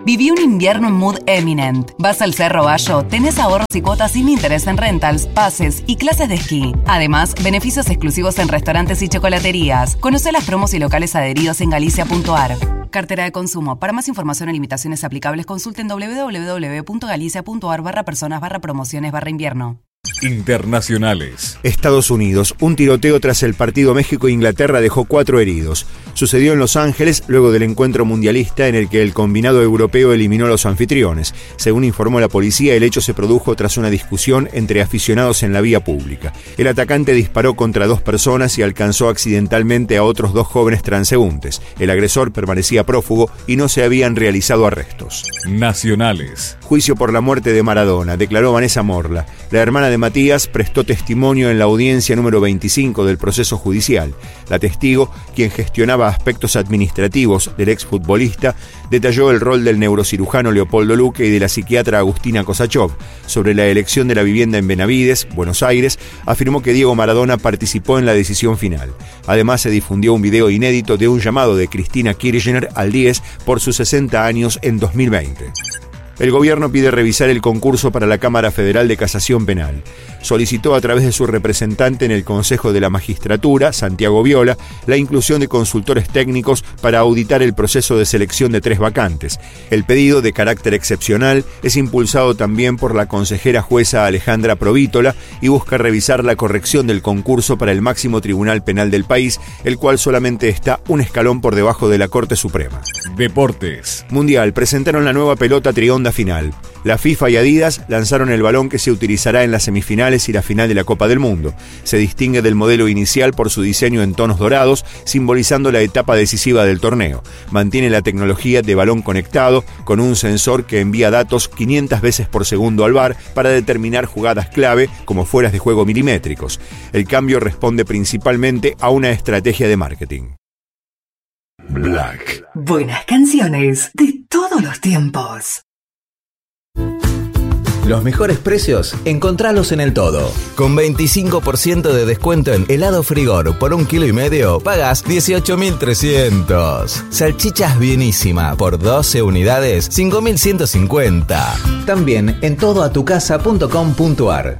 Viví un invierno en mood eminent. Vas al Cerro Bayo, tenés ahorros y cuotas sin interés en rentals, pases y clases de esquí. Además, beneficios exclusivos en restaurantes y chocolaterías. Conocé las promos y locales adheridos en galicia.ar. Cartera de consumo. Para más información o limitaciones aplicables, consulten www.galicia.ar/personas/promociones/invierno. Internacionales. Estados Unidos. Un tiroteo tras el partido México-Inglaterra dejó 4 heridos. Sucedió en Los Ángeles luego del encuentro mundialista en el que el combinado europeo eliminó a los anfitriones. Según informó la policía, el hecho se produjo tras una discusión entre aficionados en la vía pública. El atacante disparó contra 2 personas y alcanzó accidentalmente a otros 2 jóvenes transeúntes. El agresor permanecía prófugo y no se habían realizado arrestos. Nacionales. Juicio por la muerte de Maradona, declaró Vanessa Morla. La hermana de Matías prestó testimonio en la audiencia número 25 del proceso judicial. La testigo, quien gestionaba aspectos administrativos del exfutbolista, detalló el rol del neurocirujano Leopoldo Luque y de la psiquiatra Agustina Kosachov. Sobre la elección de la vivienda en Benavides, Buenos Aires, afirmó que Diego Maradona participó en la decisión final. Además, se difundió un video inédito de un llamado de Cristina Kirchner al 10 por sus 60 años en 2020. El gobierno pide revisar el concurso para la Cámara Federal de Casación Penal. Solicitó a través de su representante en el Consejo de la Magistratura, Santiago Viola, la inclusión de consultores técnicos para auditar el proceso de selección de 3 vacantes. El pedido, de carácter excepcional, es impulsado también por la consejera jueza Alejandra Provítola y busca revisar la corrección del concurso para el máximo tribunal penal del país, el cual solamente está un escalón por debajo de la Corte Suprema. Deportes. Mundial. Presentaron la nueva pelota trionda final. La FIFA y Adidas lanzaron el balón que se utilizará en las semifinales y la final de la Copa del Mundo. Se distingue del modelo inicial por su diseño en tonos dorados, simbolizando la etapa decisiva del torneo. Mantiene la tecnología de balón conectado, con un sensor que envía datos 500 veces por segundo al VAR para determinar jugadas clave como fueras de juego milimétricos. El cambio responde principalmente a una estrategia de marketing. Black. Buenas canciones de todos los tiempos. Los mejores precios, encontralos en El Todo. Con 25% de descuento en helado Frigor por 1,5 kg, pagas 18.300. Salchichas Bienísima por 12 unidades, 5.150. También en todoatucasa.com.ar.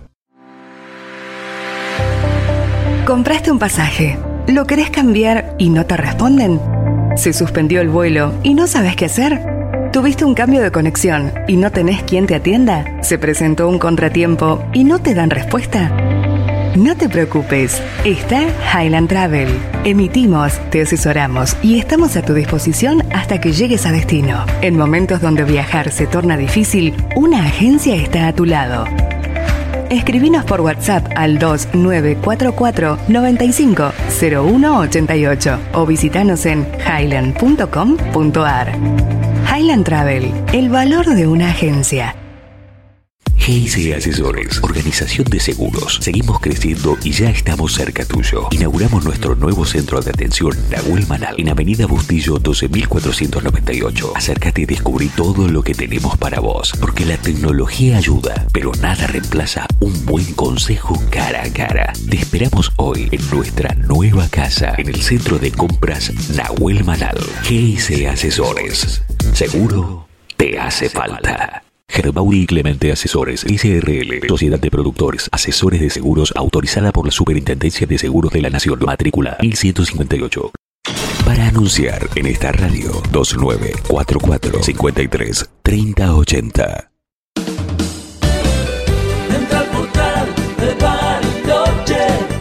Compraste un pasaje, ¿lo querés cambiar y no te responden? ¿Se suspendió el vuelo y no sabes qué hacer? ¿Tuviste un cambio de conexión y no tenés quien te atienda? ¿Se presentó un contratiempo y no te dan respuesta? No te preocupes, está Highland Travel. Emitimos, te asesoramos y estamos a tu disposición hasta que llegues a destino. En momentos donde viajar se torna difícil, una agencia está a tu lado. Escribinos por WhatsApp al 2944 95 0188 o visitanos en highland.com.ar. Highland Travel, el valor de una agencia. GIC Asesores, organización de seguros. Seguimos creciendo y ya estamos cerca tuyo. Inauguramos nuestro nuevo centro de atención Nahuel Manal en Avenida Bustillo 12.498. Acércate y descubrí todo lo que tenemos para vos, porque la tecnología ayuda, pero nada reemplaza un buen consejo cara a cara. Te esperamos hoy en nuestra nueva casa en el centro de compras Nahuel Manal. GIC Asesores. Seguro te hace falta. Germauri y Clemente Asesores, SRL, Sociedad de Productores, Asesores de Seguros, autorizada por la Superintendencia de Seguros de la Nación, matrícula 1158. Para anunciar en esta radio, 2944 53 3080. Entra al portal de Bariloche.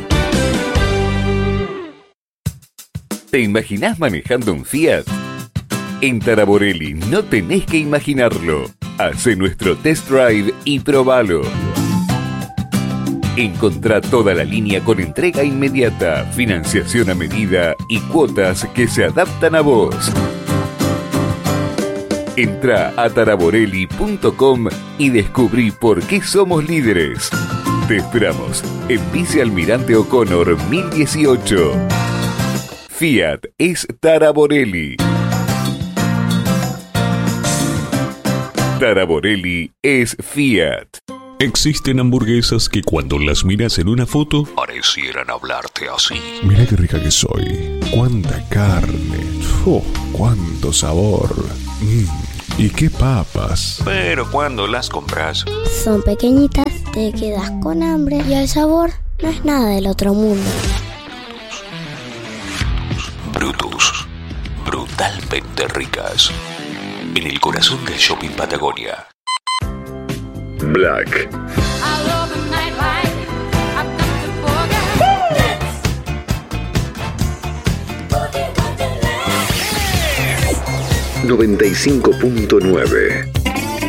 ¿Te imaginás manejando un Fiat? En Taraborelli no tenés que imaginarlo. Hacé nuestro test drive y probalo. Encontrá toda la línea con entrega inmediata, financiación a medida y cuotas que se adaptan a vos. Entrá a taraborelli.com y descubrí por qué somos líderes. Te esperamos en Vice Almirante O'Connor 1018. Fiat es Taraborelli. Taraborelli es Fiat. Existen hamburguesas que cuando las miras en una foto parecieran hablarte así. Mira qué rica que soy. Cuánta carne. Oh, cuánto sabor. ¿Y qué papas? Pero cuando las compras, son pequeñitas, te quedas con hambre y el sabor no es nada del otro mundo. Brutus, brutalmente ricas. En el corazón del shopping Patagonia. Black. 95.9